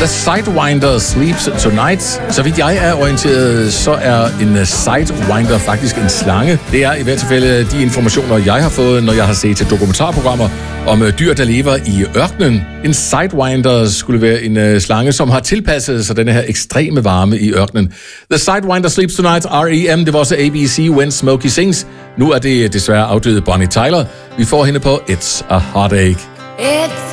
The Sidewinder Sleeps Tonight. Så vidt jeg er orienteret, så er en sidewinder faktisk en slange. Det er i hvert fald de informationer, jeg har fået, når jeg har set dokumentarprogrammer om dyr, der lever i ørkenen. En sidewinder skulle være en slange, som har tilpasset sig denne her ekstreme varme i ørkenen. The Sidewinder Sleeps Tonight, R.E.M. Det var også ABC When Smokey Sings. Nu er det desværre afdøde Bonnie Tyler. Vi får hende på It's a Heartache. It's